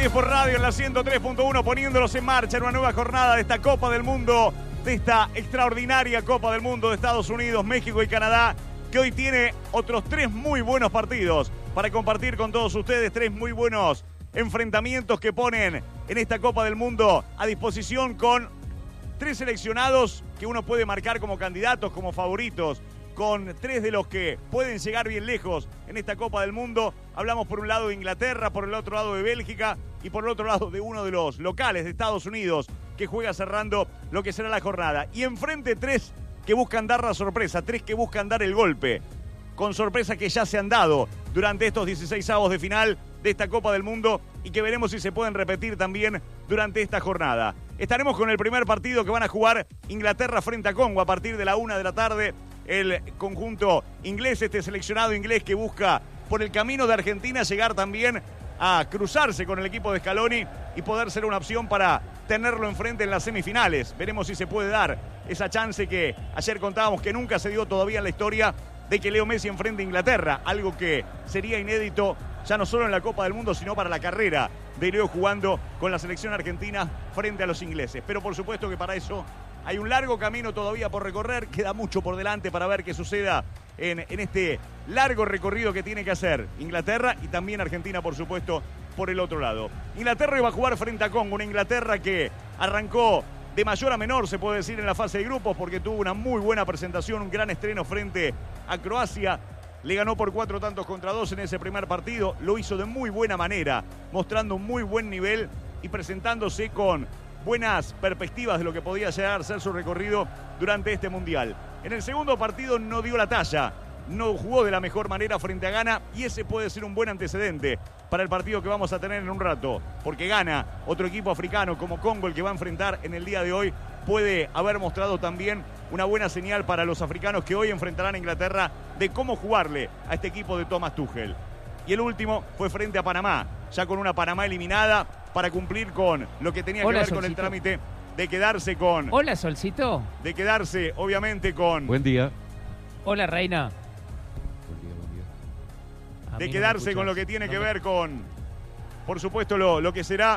10 por radio en la 103.1, poniéndolos en marcha en una nueva jornada de esta Copa del Mundo, de esta extraordinaria Copa del Mundo de Estados Unidos, México y Canadá, que hoy tiene otros 3 muy buenos partidos para compartir con todos ustedes, 3 muy buenos enfrentamientos que ponen en esta Copa del Mundo a disposición con 3 seleccionados que uno puede marcar como candidatos, como favoritos, con 3 de los que pueden llegar bien lejos en esta Copa del Mundo. Hablamos por un lado de Inglaterra, por el otro lado de Bélgica y por el otro lado de uno de los locales de Estados Unidos que juega cerrando lo que será la jornada. Y enfrente 3 que buscan dar la sorpresa, 3 que buscan dar el golpe, con sorpresas que ya se han dado durante estos 16avos de final de esta Copa del Mundo y que veremos si se pueden repetir también durante esta jornada. Estaremos con el primer partido que van a jugar Inglaterra frente a Congo a partir de la 1 de la tarde. El conjunto inglés, este seleccionado inglés que busca por el camino de Argentina llegar también a cruzarse con el equipo de Scaloni y poder ser una opción para tenerlo enfrente en las semifinales. Veremos si se puede dar esa chance que ayer contábamos que nunca se dio todavía en la historia de que Leo Messi enfrente a Inglaterra, algo que sería inédito ya no solo en la Copa del Mundo, sino para la carrera de Leo jugando con la selección argentina frente a los ingleses. Pero por supuesto que para eso hay un largo camino todavía por recorrer, queda mucho por delante para ver qué suceda en este largo recorrido que tiene que hacer Inglaterra y también Argentina, por supuesto, por el otro lado. Inglaterra iba a jugar frente a Congo, una Inglaterra que arrancó de mayor a menor, se puede decir, en la fase de grupos, porque tuvo una muy buena presentación, un gran estreno frente a Croacia. Le ganó por 4-2 en ese primer partido, lo hizo de muy buena manera, mostrando un muy buen nivel y presentándose con buenas perspectivas de lo que podía llegar a ser su recorrido durante este Mundial. En el segundo partido no dio la talla, no jugó de la mejor manera frente a Ghana y ese puede ser un buen antecedente para el partido que vamos a tener en un rato, porque Ghana, otro equipo africano como Congo, el que va a enfrentar en el día de hoy, puede haber mostrado también una buena señal para los africanos que hoy enfrentarán a Inglaterra de cómo jugarle a este equipo de Thomas Tuchel. Y el último fue frente a Panamá, ya con una Panamá eliminada para cumplir con lo que tenía que ver Solcito. Con el trámite de quedarse con... Hola, Solcito. De quedarse, obviamente, con... Buen día. Hola, Reina. Buen día. De quedarse con lo que tiene que ver con, por supuesto, lo que será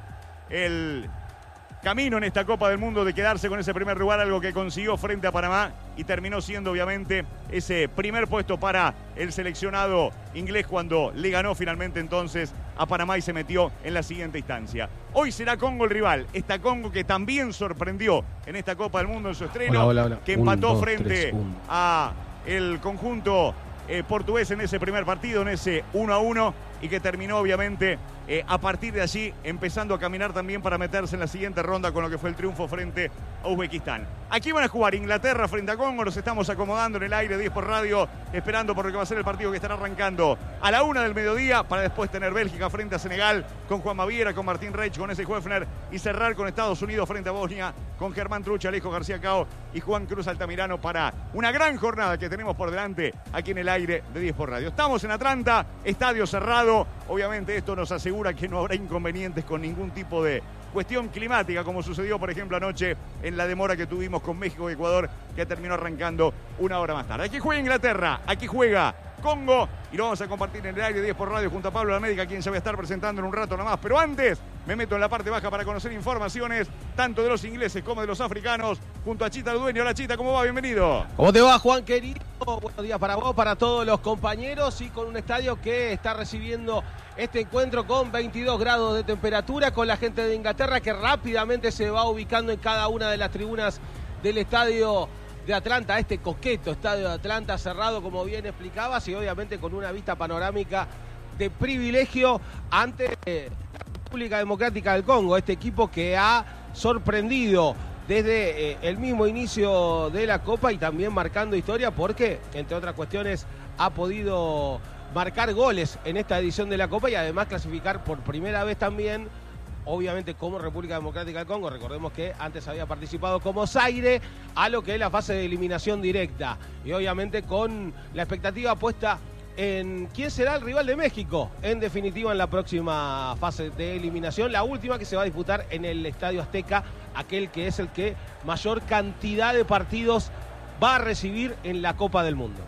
el camino en esta Copa del Mundo, de quedarse con ese primer lugar, algo que consiguió frente a Panamá y terminó siendo obviamente ese primer puesto para el seleccionado inglés cuando le ganó finalmente entonces a Panamá y se metió en la siguiente instancia. Hoy será Congo el rival, esta Congo que también sorprendió en esta Copa del Mundo en su estreno, hola. que empató frente a el conjunto portugués en ese primer partido, en ese 1-1 y que terminó obviamente a partir de allí empezando a caminar también para meterse en la siguiente ronda con lo que fue el triunfo frente a Uzbekistán. Aquí van a jugar Inglaterra frente a Congo, nos estamos acomodando en el aire 10 por radio, esperando por lo que va a ser el partido que estará arrancando a la 1 del mediodía para después tener Bélgica frente a Senegal con Juan Baviera, con Martín Reich, con ese Huefner y cerrar con Estados Unidos frente a Bosnia con Germán Trucha, Alejo García Cao y Juan Cruz Altamirano para una gran jornada que tenemos por delante aquí en el aire de 10 por radio. Estamos en Atlanta, estadio cerrado, obviamente esto nos asegura que no habrá inconvenientes con ningún tipo de cuestión climática, como sucedió, por ejemplo, anoche en la demora que tuvimos con México y Ecuador, que terminó arrancando una hora más tarde. Aquí juega Inglaterra, aquí juega Congo, y lo vamos a compartir en el aire 10 por radio junto a Pablo Lamedica, quien se va a estar presentando en un rato nomás. Pero antes, me meto en la parte baja para conocer informaciones, tanto de los ingleses como de los africanos, junto a Chita Ludueño. Hola, Chita, ¿cómo va? Bienvenido. ¿Cómo te va, Juan, querido? Buenos días para vos, para todos los compañeros, y con un estadio que está recibiendo este encuentro con 22 grados de temperatura, con la gente de Inglaterra que rápidamente se va ubicando en cada una de las tribunas del estadio de Atlanta, este coqueto estadio de Atlanta, cerrado como bien explicabas, y obviamente con una vista panorámica de privilegio ante la República Democrática del Congo, este equipo que ha sorprendido desde el mismo inicio de la Copa y también marcando historia porque, entre otras cuestiones, ha podido marcar goles en esta edición de la Copa y además clasificar por primera vez también, obviamente como República Democrática del Congo. Recordemos que antes había participado como Zaire a lo que es la fase de eliminación directa y obviamente con la expectativa puesta en quién será el rival de México, en definitiva en la próxima fase de eliminación, la última que se va a disputar en el Estadio Azteca, aquel que es el que mayor cantidad de partidos va a recibir en la Copa del Mundo.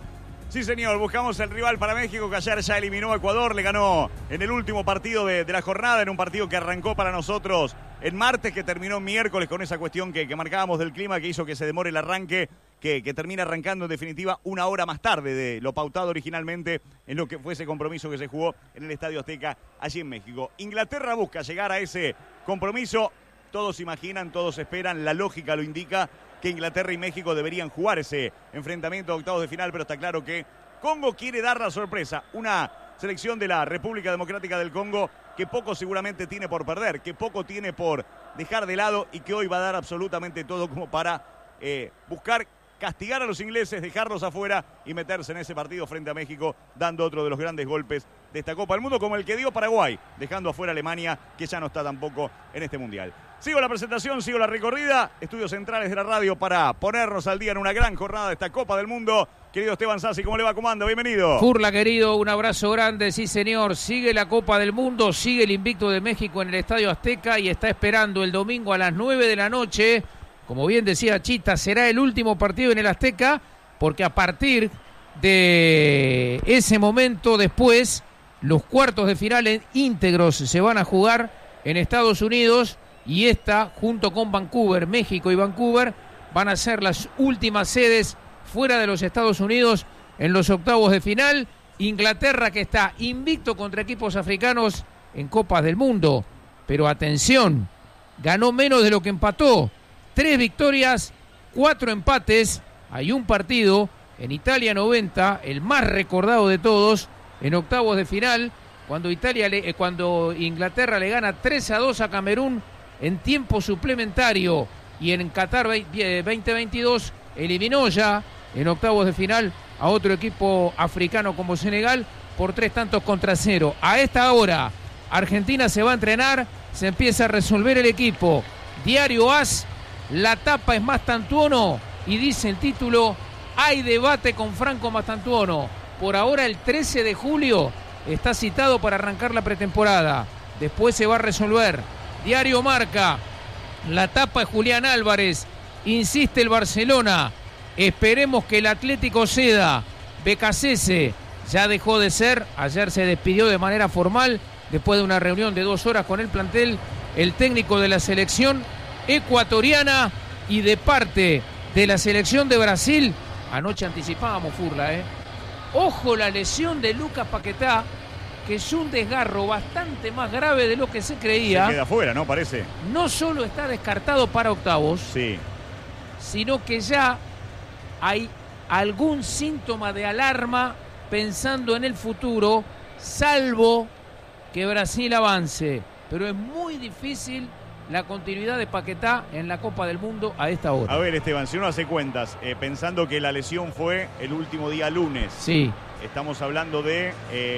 Sí, señor, buscamos el rival para México, que ayer ya eliminó a Ecuador, le ganó en el último partido de la jornada, en un partido que arrancó para nosotros en martes, que terminó miércoles con esa cuestión que marcábamos del clima, que hizo que se demore el arranque, que termina arrancando en definitiva una hora más tarde de lo pautado originalmente en lo que fue ese compromiso que se jugó en el Estadio Azteca allí en México. Inglaterra busca llegar a ese compromiso, todos imaginan, todos esperan, la lógica lo indica, que Inglaterra y México deberían jugar ese enfrentamiento de octavos de final, pero está claro que Congo quiere dar la sorpresa. Una selección de la República Democrática del Congo que poco seguramente tiene por perder, que poco tiene por dejar de lado y que hoy va a dar absolutamente todo como para buscar castigar a los ingleses, dejarlos afuera y meterse en ese partido frente a México, dando otro de los grandes golpes de esta Copa del Mundo, como el que dio Paraguay, dejando afuera a Alemania, que ya no está tampoco en este Mundial. Sigo la presentación, sigo la recorrida, estudios centrales de la radio para ponernos al día en una gran jornada de esta Copa del Mundo. Querido Esteban Sassi, ¿cómo le va? ¿Cómo anda? Bienvenido. Furla, querido, un abrazo grande, sí señor. Sigue la Copa del Mundo, sigue el invicto de México en el Estadio Azteca y está esperando el domingo a las 9 de la noche. Como bien decía Chita, será el último partido en el Azteca, porque a partir de ese momento después, los cuartos de final íntegros se van a jugar en Estados Unidos, y esta, junto con Vancouver, México y Vancouver, van a ser las últimas sedes fuera de los Estados Unidos en los octavos de final. Inglaterra, que está invicto contra equipos africanos en Copas del Mundo, pero atención, ganó menos de lo que empató. 3 victorias, 4 empates. Hay un partido en Italia 90, el más recordado de todos, en octavos de final, cuando Inglaterra le gana 3-2 a Camerún en tiempo suplementario, y en Qatar 2022 eliminó ya en octavos de final a otro equipo africano como Senegal por 3-0. A esta hora Argentina se va a entrenar, se empieza a resolver el equipo. Diario AS, la tapa es Mastantuono y dice el título: hay debate con Franco Mastantuono. Por ahora el 13 de julio está citado para arrancar la pretemporada, después se va a resolver. Diario Marca, la tapa es Julián Álvarez, insiste el Barcelona, esperemos que el Atlético ceda. Becasese ya dejó de ser, ayer se despidió de manera formal después de una reunión de 2 horas con el plantel, el técnico de la selección ecuatoriana. Y de parte de la selección de Brasil, anoche anticipábamos, Furla, ojo la lesión de Lucas Paquetá, que es un desgarro bastante más grave de lo que se creía. Se queda afuera, ¿no? Parece. No solo está descartado para octavos, sí, sino que ya hay algún síntoma de alarma pensando en el futuro, salvo que Brasil avance. Pero es muy difícil la continuidad de Paquetá en la Copa del Mundo a esta hora. A ver, Esteban, si uno hace cuentas, pensando que la lesión fue el último día lunes. Sí. Estamos hablando de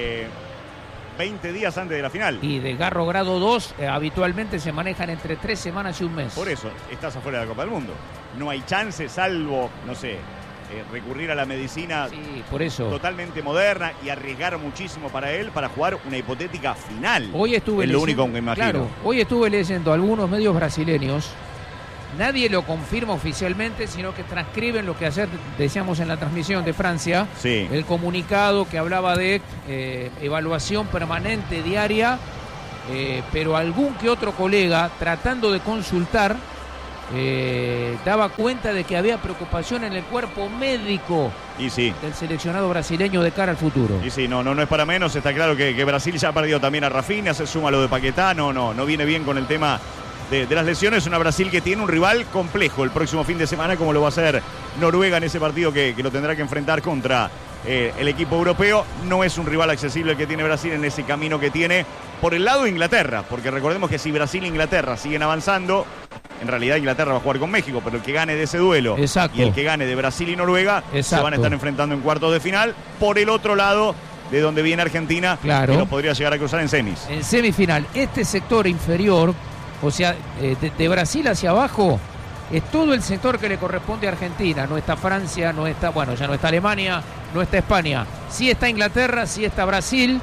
20 días antes de la final. Y desgarro grado 2 habitualmente se manejan entre 3 semanas y un mes. Por eso, estás afuera de la Copa del Mundo. No hay chance, salvo, no sé, recurrir a la medicina, sí, por eso, totalmente moderna, y arriesgar muchísimo para él para jugar una hipotética final. Hoy estuve leyendo, lo único que imagino. Claro, hoy estuve leyendo algunos medios brasileños. Nadie lo confirma oficialmente, sino que transcriben lo que ayer decíamos en la transmisión de Francia. Sí. El comunicado que hablaba de evaluación permanente diaria, pero algún que otro colega, tratando de consultar, daba cuenta de que había preocupación en el cuerpo médico y sí, del seleccionado brasileño de cara al futuro. Y sí, no es para menos. Está claro que Brasil ya ha perdido también a Rafinha, se suma lo de Paquetá, no viene bien con el tema de las lesiones. Una Brasil que tiene un rival complejo el próximo fin de semana, como lo va a hacer Noruega en ese partido que lo tendrá que enfrentar contra el equipo europeo. No es un rival accesible el que tiene Brasil en ese camino que tiene por el lado de Inglaterra, porque recordemos que si Brasil e Inglaterra siguen avanzando, en realidad Inglaterra va a jugar con México, pero el que gane de ese duelo, exacto, y el que gane de Brasil y Noruega, exacto, se van a estar enfrentando en cuartos de final por el otro lado de donde viene Argentina, claro, que los podría llegar a cruzar en semis. En semifinal, este sector inferior, o sea, de Brasil hacia abajo, es todo el sector que le corresponde a Argentina. No está Francia, no está, bueno, ya no está Alemania, no está España. Sí está Inglaterra, sí está Brasil,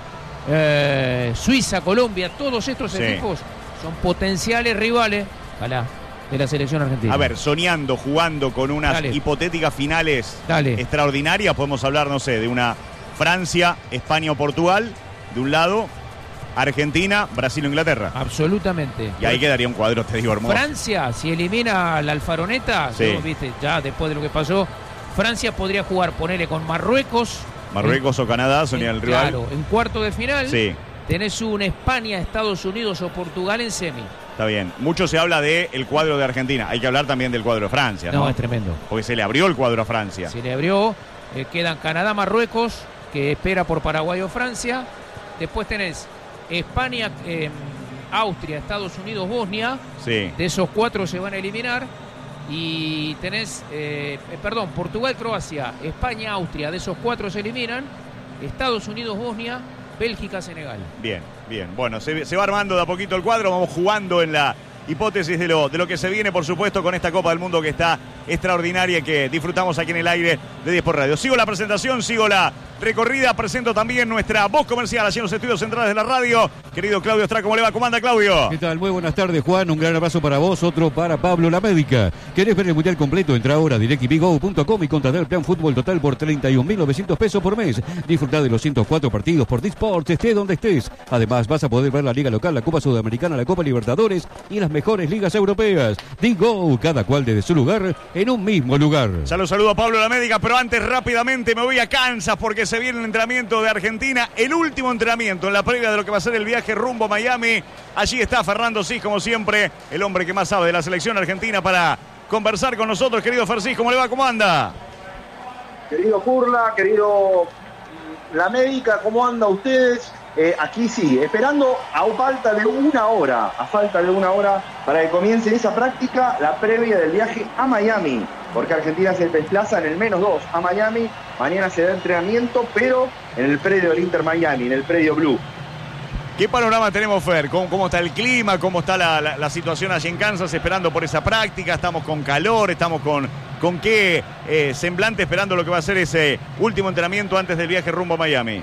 Suiza, Colombia. Todos estos equipos son potenciales rivales. Ojalá. de la selección argentina. A ver, soñando, jugando con unas hipotéticas finales extraordinarias, podemos hablar, no sé, de una Francia, España o Portugal, de un lado, Argentina, Brasil o Inglaterra. Absolutamente. Y ahí quedaría un cuadro, te digo, hermoso. Francia, si elimina a la Alfaroneta, viste, ya después de lo que pasó, Francia podría jugar, ponele con Marruecos o Canadá, soñar el rival. Claro, en cuarto de final. Sí. Tenés un España, Estados Unidos o Portugal en semi. Está bien. Mucho se habla del cuadro de Argentina. Hay que hablar también del cuadro de Francia, ¿no? No, es tremendo. Porque se le abrió el cuadro a Francia. Se le abrió. Quedan Canadá, Marruecos, que espera por Paraguay o Francia. Después tenés España, Austria, Estados Unidos, Bosnia. Sí. De esos 4 se van a eliminar. Y tenés, Portugal, Croacia, España, Austria. De esos 4 se eliminan. Estados Unidos, Bosnia, Bélgica, Senegal. Bien, bien. Bueno, se va armando de a poquito el cuadro. Vamos jugando en la hipótesis de lo que se viene, por supuesto, con esta Copa del Mundo que está extraordinaria y que disfrutamos aquí en el aire de 10 por Radio. Sigo la presentación, sigo la recorrida. Presento también nuestra voz comercial allí en los estudios centrales de la radio. Querido Claudio Estrada, ¿cómo le va? ¿Cómo anda, Claudio? ¿Qué tal? Muy buenas tardes, Juan. Un gran abrazo para vos, otro para Pablo La Médica. ¿Querés ver el mundial completo? Entra ahora a DirecTVGo.com y contrata el plan fútbol total por 31.900 pesos por mes. Disfrutá de los 104 partidos por Disports, esté donde estés. Además, vas a poder ver la Liga Local, la Copa Sudamericana, la Copa Libertadores y las mejores ligas europeas. Digo, cada cual desde su lugar, en un mismo lugar. Ya lo saludo a Pablo La Médica, pero antes rápidamente me voy a Kansas porque se viene el entrenamiento de Argentina, el último entrenamiento en la previa de lo que va a ser el viaje rumbo a Miami. Allí está Fernando Cis, como siempre, el hombre que más sabe de la selección argentina para conversar con nosotros. Querido Fer Cis, ¿cómo le va? ¿Cómo anda? Querido Curla, querido La Médica, ¿cómo anda ustedes? Aquí sí, esperando a falta de una hora para que comience esa práctica, la previa del viaje a Miami, porque Argentina se desplaza en el -2 a Miami. Mañana se da entrenamiento, pero en el predio del Inter Miami, en el predio Blue. ¿Qué panorama tenemos, Fer? ¿Cómo está el clima? ¿Cómo está la situación allí en Kansas esperando por esa práctica? ¿Estamos con calor? ¿Estamos con qué semblante esperando lo que va a ser ese último entrenamiento antes del viaje rumbo a Miami?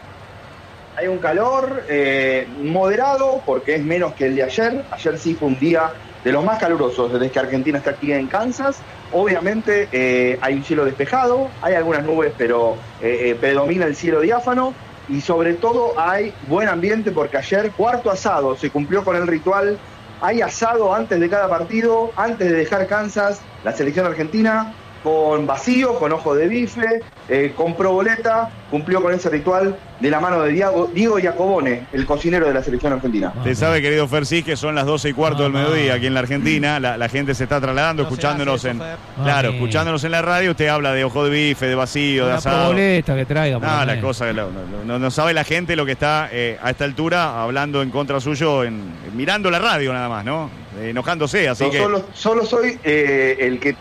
Hay un calor moderado porque es menos que el de ayer. Ayer sí fue un día de los más calurosos desde que Argentina está aquí en Kansas. Obviamente hay un cielo despejado, hay algunas nubes, pero predomina el cielo diáfano. Y sobre todo hay buen ambiente porque ayer cuarto asado, se cumplió con el ritual. Hay asado antes de cada partido, antes de dejar Kansas, la selección argentina, con vacío, con ojo de bife, con proboleta, cumplió con ese ritual de la mano de Diego Iacobone, el cocinero de la selección argentina. Usted sabe, querido Fer Cis, que son las 12:15 del mediodía aquí en la Argentina. La gente se está trasladando, escuchándonos escuchándonos en la radio. Usted habla de ojo de bife, de vacío, de asado. Proboleta que traiga. No, la cosa que no sabe la gente lo que está a esta altura hablando en contra suyo, mirando la radio nada más, ¿no? Enojándose, así que... Solo soy el que...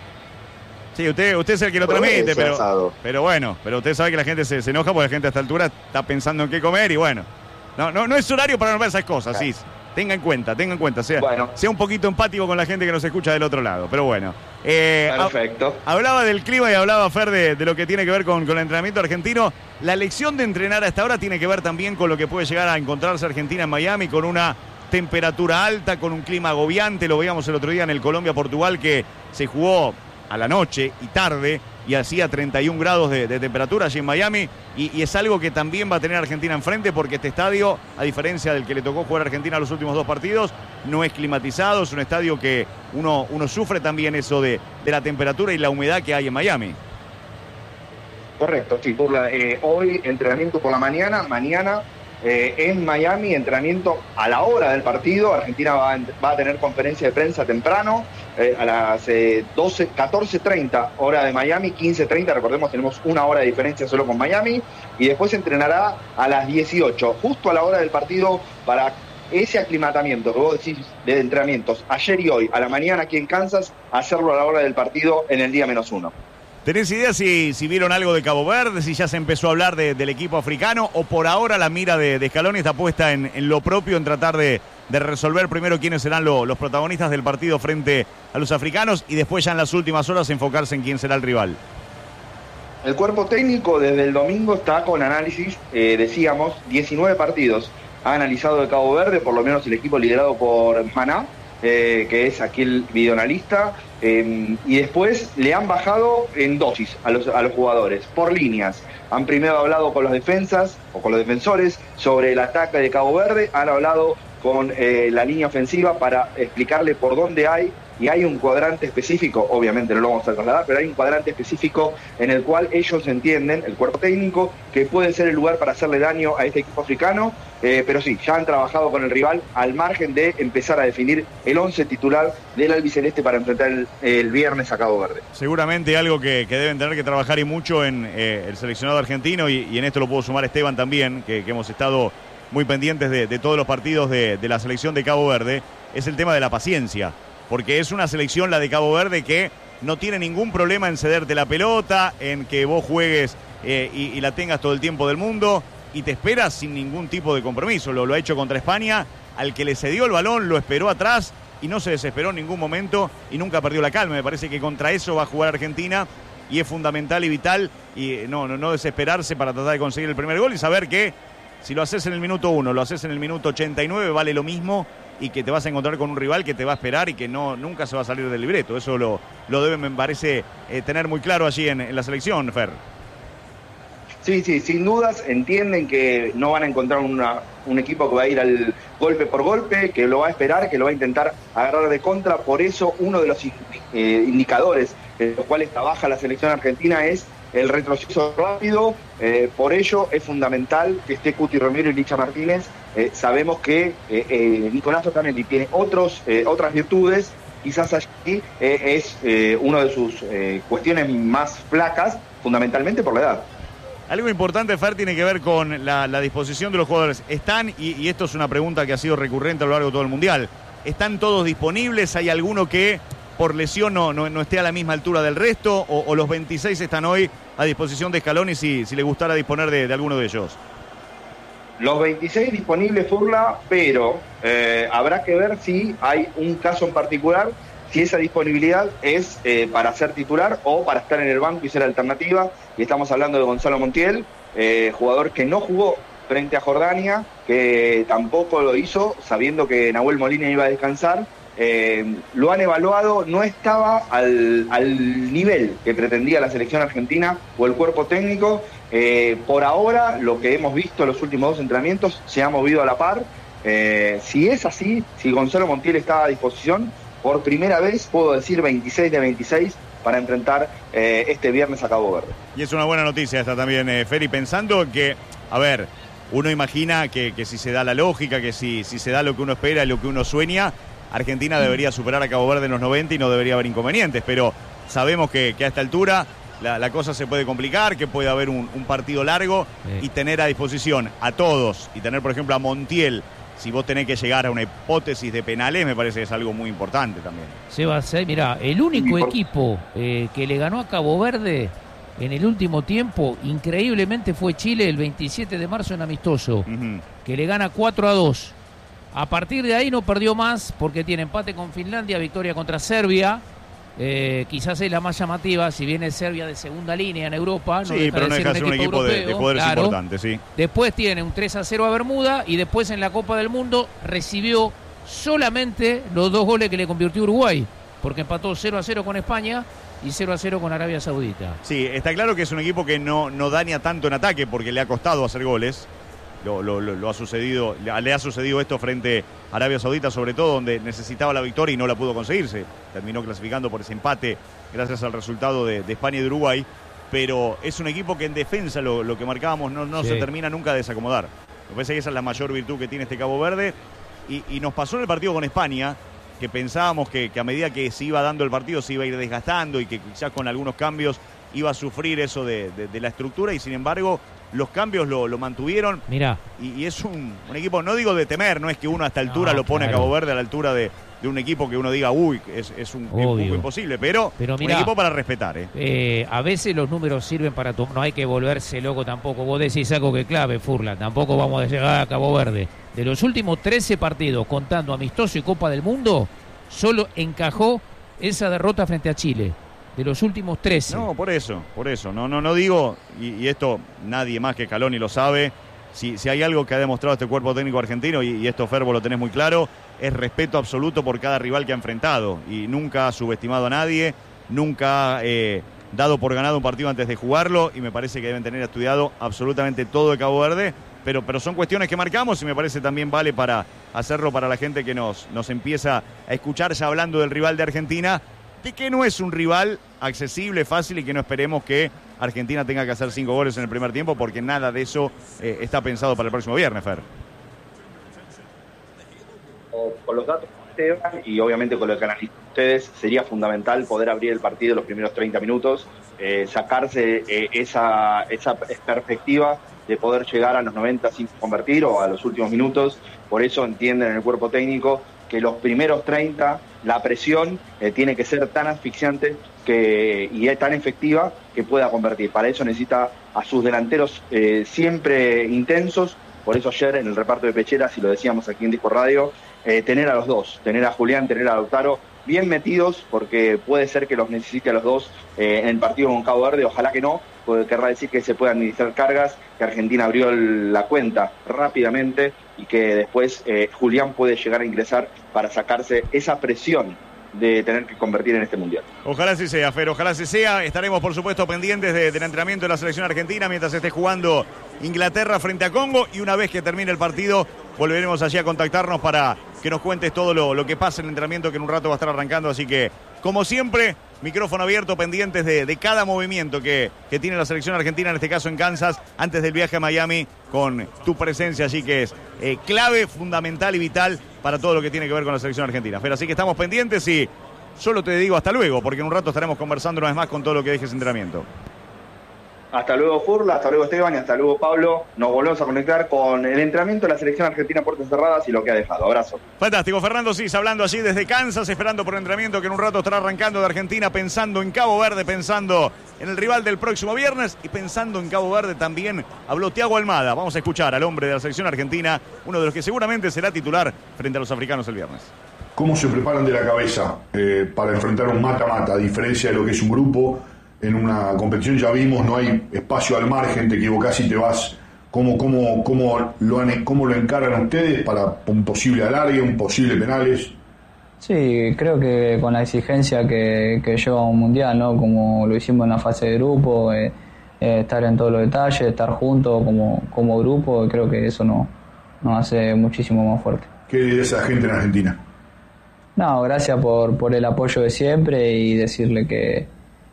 Sí, usted es el que lo transmite, pero bueno, pero usted sabe que la gente se enoja porque la gente a esta altura está pensando en qué comer y bueno, no es horario para no ver esas cosas, sí. Tenga en cuenta, sea un poquito empático con la gente que nos escucha del otro lado, pero bueno. Perfecto. Hablaba del clima y hablaba, Fer, de lo que tiene que ver con el entrenamiento argentino. La elección de entrenar hasta ahora tiene que ver también con lo que puede llegar a encontrarse Argentina en Miami, con una temperatura alta, con un clima agobiante. Lo veíamos el otro día en el Colombia-Portugal, que se jugó a la noche y tarde y hacía 31 grados de temperatura allí en Miami y es algo que también va a tener Argentina enfrente porque este estadio, a diferencia del que le tocó jugar a Argentina los últimos 2 partidos, no es climatizado, es un estadio que uno sufre también eso de la temperatura y la humedad que hay en Miami. Correcto, sí, hoy entrenamiento por la mañana en Miami, entrenamiento a la hora del partido. Argentina va a tener conferencia de prensa temprano, a las 14:30 hora de Miami, 15:30, recordemos tenemos una hora de diferencia solo con Miami, y después entrenará a las 18, justo a la hora del partido, para ese aclimatamiento que vos decís de entrenamientos ayer y hoy, a la mañana aquí en Kansas, hacerlo a la hora del partido en el día -1. ¿Tenés idea si vieron algo de Cabo Verde, si ya se empezó a hablar del equipo africano o por ahora la mira de Scaloni está puesta en lo propio, en tratar de resolver primero quiénes serán los protagonistas del partido frente a los africanos y después ya en las últimas horas enfocarse en quién será el rival? El cuerpo técnico desde el domingo está con análisis, decíamos, 19 partidos ha analizado de Cabo Verde, por lo menos el equipo liderado por Maná, que es aquí el videoanalista, y después le han bajado en dosis a los jugadores, por líneas. Han primero hablado con los defensas o con los defensores sobre el ataque de Cabo Verde, han hablado con la línea ofensiva para explicarle por dónde hay, y hay un cuadrante específico, obviamente no lo vamos a trasladar, pero hay un cuadrante específico en el cual ellos entienden, el cuerpo técnico, que puede ser el lugar para hacerle daño a este equipo africano, pero sí, ya han trabajado con el rival al margen de empezar a definir el 11 titular del albiceleste para enfrentar el viernes a Cabo Verde. Seguramente algo que deben tener que trabajar y mucho en el seleccionado argentino, y en esto lo puedo sumar Esteban también, que hemos estado muy pendientes de todos los partidos de la selección de Cabo Verde, es el tema de la paciencia. Porque es una selección, la de Cabo Verde, que no tiene ningún problema en cederte la pelota, en que vos juegues y la tengas todo el tiempo del mundo, y te esperas sin ningún tipo de compromiso. Lo ha hecho contra España, al que le cedió el balón, lo esperó atrás y no se desesperó en ningún momento y nunca perdió la calma. Me parece que contra eso va a jugar Argentina, y es fundamental y vital y no desesperarse para tratar de conseguir el primer gol, y saber que si lo haces en el minuto 1, lo haces en el minuto 89, vale lo mismo, y que te vas a encontrar con un rival que te va a esperar y que nunca se va a salir del libreto. Eso lo deben, me parece, tener muy claro allí en la selección, Fer. Sí, sin dudas entienden que no van a encontrar un equipo que va a ir al golpe por golpe, que lo va a esperar, que lo va a intentar agarrar de contra. Por eso uno de los indicadores en los cuales trabaja la selección argentina es el retroceso rápido. Por ello es fundamental que esté Cuti Romero y Licha Martínez. Sabemos que Nicolás Otamendi tiene otras virtudes, quizás allí es una de sus cuestiones más flacas, fundamentalmente por la edad. Algo importante, Fer, tiene que ver con la disposición de los jugadores. ¿Están, y esto es una pregunta que ha sido recurrente a lo largo de todo el Mundial, ¿están todos disponibles? ¿Hay alguno que por lesión no esté a la misma altura del resto? ¿O los 26 están hoy a disposición de Scaloni si le gustara disponer de alguno de ellos? Los 26 disponibles, Furla, pero habrá que ver si hay un caso en particular, si esa disponibilidad es para ser titular o para estar en el banco y ser alternativa. Y estamos hablando de Gonzalo Montiel, jugador que no jugó frente a Jordania, que tampoco lo hizo sabiendo que Nahuel Molina iba a descansar. Lo han evaluado, no estaba al nivel que pretendía la selección argentina o el cuerpo técnico. Por ahora, lo que hemos visto en los últimos 2 entrenamientos se ha movido a la par. Si es así, si Gonzalo Montiel está a disposición, por primera vez puedo decir 26 de 26 para enfrentar este viernes a Cabo Verde. Y es una buena noticia esta también, Feri, pensando que, a ver, uno imagina que si se da la lógica, que si se da lo que uno espera y lo que uno sueña, Argentina debería superar a Cabo Verde en los 90 y no debería haber inconvenientes, pero sabemos que a esta altura la cosa se puede complicar, que puede haber un partido largo, y tener a disposición a todos, y tener por ejemplo a Montiel, si vos tenés que llegar a una hipótesis de penales, me parece que es algo muy importante también. Sebas, mirá, el único equipo que le ganó a Cabo Verde en el último tiempo, increíblemente, fue Chile el 27 de marzo en amistoso, que le gana 4-2. A partir de ahí no perdió más, porque tiene empate con Finlandia, victoria contra Serbia. Quizás es la más llamativa, si bien es Serbia de segunda línea en Europa. Sí, pero no deja de ser un equipo de poderes importantes, sí. Después tiene un 3-0 a Bermuda, y después en la Copa del Mundo recibió solamente los 2 goles que le convirtió Uruguay, porque empató 0-0 con España y 0-0 con Arabia Saudita. Sí, está claro que es un equipo que no daña tanto en ataque, porque le ha costado hacer goles. Le ha sucedido esto frente a Arabia Saudita, sobre todo, donde necesitaba la victoria y no la pudo conseguirse. Terminó clasificando por ese empate gracias al resultado de España y de Uruguay. Pero es un equipo que en defensa, lo que marcábamos, no se termina nunca de desacomodar. Me parece que esa es la mayor virtud que tiene este Cabo Verde. Y nos pasó en el partido con España, que pensábamos que a medida que se iba dando el partido se iba a ir desgastando y que quizás con algunos cambios iba a sufrir eso de la estructura, y sin embargo los cambios lo mantuvieron. Mirá. Y es un equipo, no digo de temer, no es que uno a esta altura lo pone a Cabo Verde a la altura de un equipo que uno diga, uy, es un poco imposible, pero mirá, un equipo para respetar. A veces los números sirven para no hay que volverse loco tampoco. Vos decís algo que clave, Furla, tampoco vamos a llegar a Cabo Verde. De los últimos 13 partidos, contando amistoso y Copa del Mundo, solo encajó esa derrota frente a Chile. De los últimos 13. No, por eso. No digo, y esto nadie más que Scaloni lo sabe, si hay algo que ha demostrado este cuerpo técnico argentino, y esto, Fer, vos lo tenés muy claro, es respeto absoluto por cada rival que ha enfrentado. Y nunca ha subestimado a nadie, nunca ha dado por ganado un partido antes de jugarlo, y me parece que deben tener estudiado absolutamente todo de Cabo Verde. Pero son cuestiones que marcamos, y me parece también vale para hacerlo para la gente que nos empieza a escuchar ya hablando del rival de Argentina, de que no es un rival accesible, fácil, y que no esperemos que Argentina tenga que hacer 5 goles en el primer tiempo, porque nada de eso está pensado para el próximo viernes, Fer. Con los datos de Esteban y obviamente con lo que analizan ustedes, sería fundamental poder abrir el partido los primeros 30 minutos, sacarse esa perspectiva de poder llegar a los 90 sin convertir o a los últimos minutos. Por eso entienden en el cuerpo técnico que los primeros 30, la presión tiene que ser tan asfixiante y es tan efectiva que pueda convertir. Para eso necesita a sus delanteros siempre intensos. Por eso ayer en el reparto de pecheras, y lo decíamos aquí en Disco Radio, tener a los dos, tener a Julián, tener a Lautaro bien metidos, porque puede ser que los necesite a los dos en el partido con Cabo Verde. Ojalá que no, porque querrá decir que se puedan administrar cargas, que Argentina abrió la cuenta rápidamente y que después Julián puede llegar a ingresar para sacarse esa presión de tener que convertir en este mundial. Ojalá así sea, Fer, ojalá así sea. Estaremos, por supuesto, pendientes del entrenamiento de la selección argentina mientras esté jugando Inglaterra frente a Congo, y una vez que termine el partido volveremos allí a contactarnos para que nos cuentes todo lo que pasa en el entrenamiento, que en un rato va a estar arrancando. Así que, como siempre, micrófono abierto, pendientes de cada movimiento que tiene la selección argentina, en este caso en Kansas, antes del viaje a Miami, con tu presencia allí, que es clave, fundamental y vital para todo lo que tiene que ver con la selección argentina. Pero así que estamos pendientes, y solo te digo hasta luego, porque en un rato estaremos conversando una vez más con todo lo que deje ese entrenamiento. Hasta luego, Furla, hasta luego, Esteban, y hasta luego, Pablo. Nos volvemos a conectar con el entrenamiento de la selección argentina a puertas cerradas y lo que ha dejado. Abrazo. Fantástico. Fernando Cis hablando allí desde Kansas, esperando por el entrenamiento que en un rato estará arrancando de Argentina, pensando en Cabo Verde, pensando en el rival del próximo viernes, y pensando en Cabo Verde también habló Thiago Almada. Vamos a escuchar al hombre de la selección argentina, uno de los que seguramente será titular frente a los africanos el viernes. ¿Cómo se preparan de la cabeza para enfrentar un mata-mata? A diferencia de lo que es un grupo, en una competición ya vimos, no hay espacio al margen, te equivocás y te vas. ¿Cómo lo encaran ustedes para un posible alargue, un posible penales? Sí, creo que con la exigencia que lleva un mundial, ¿no? Como lo hicimos en la fase de grupo, estar en todos los detalles, estar juntos como grupo, creo que eso nos hace muchísimo más fuerte. ¿Qué de esa gente en Argentina? No, gracias por el apoyo de siempre, y decirle que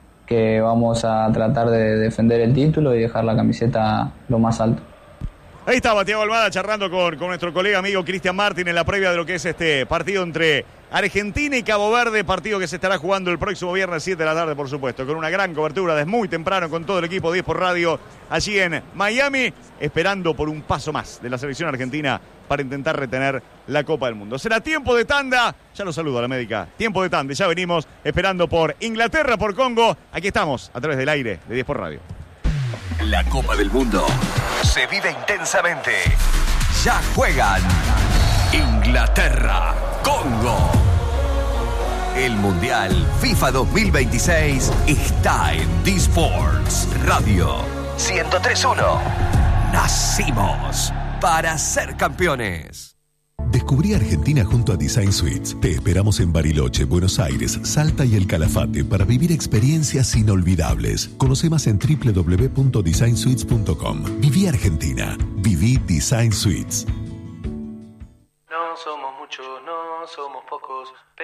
vamos a tratar de defender el título y dejar la camiseta lo más alto. Ahí estaba Thiago Almada charlando con nuestro colega amigo Cristian Martín en la previa de lo que es este partido entre Argentina y Cabo Verde, partido que se estará jugando el próximo viernes 7 de la tarde, por supuesto, con una gran cobertura desde muy temprano con todo el equipo 10 por Radio allí en Miami, esperando por un paso más de la selección argentina para intentar retener la Copa del Mundo. Será tiempo de tanda, ya lo saludo a la médica, tiempo de tanda, ya venimos esperando por Inglaterra, por Congo. Aquí estamos a través del aire de 10 por Radio. La Copa del Mundo se vive intensamente. Ya juegan Inglaterra, Congo. El Mundial FIFA 2026 está en D-Sports Radio 103.1. Nacimos para ser campeones. Descubrí Argentina junto a Design Suites. Te esperamos en Bariloche, Buenos Aires, Salta y El Calafate para vivir experiencias inolvidables. Conoce más en www.designsuites.com. Viví Argentina. Viví Design Suites. No somos muchos, no somos pocos.